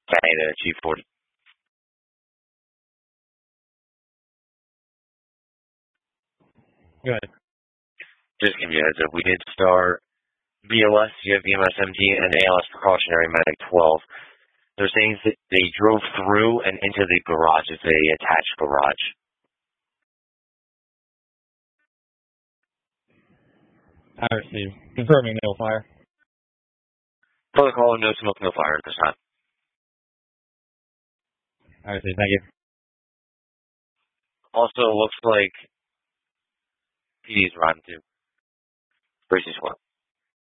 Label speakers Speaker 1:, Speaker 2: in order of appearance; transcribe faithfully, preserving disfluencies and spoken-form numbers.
Speaker 1: Canada, Chief forty.
Speaker 2: Good.
Speaker 1: Just give you a heads up. We did start B L S, you have B M S M T, and A L S precautionary medic twelve. They're saying that they drove through and into the garage. It's a attached garage.
Speaker 2: I received. Confirming no fire.
Speaker 1: Protocol, no smoke, no fire at this time.
Speaker 2: I received. Thank you.
Speaker 1: Also, looks like P D's arriving too. Brace yourself.